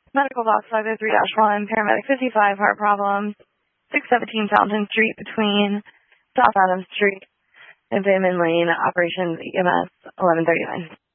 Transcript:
Medical box 503-1, paramedic 55, heart problems, 617 Fountain Street between South Adams Street and Van Lane, operations EMS 1139.